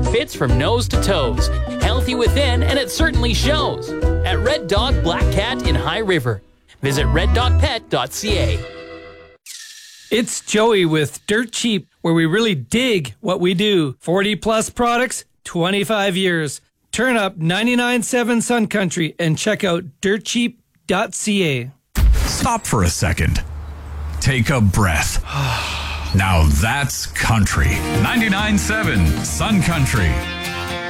dog fits from nose to toes. Healthy within, and it certainly shows. At Red Dog Black Cat in High River. Visit reddogpet.ca. It's Joey with Dirt Cheap, where we really dig what we do. 40 plus products, 25 years. Turn up 99.7 Sun Country and check out dirtcheap.ca. Stop for a second. Take a breath. Now that's country. 99.7 Sun Country.